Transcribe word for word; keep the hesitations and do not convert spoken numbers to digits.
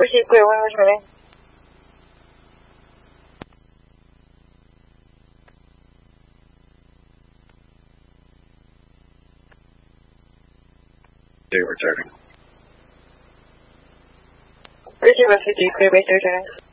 proceed, clear one, returning. They returning. Proceed one fifty, clear base returning.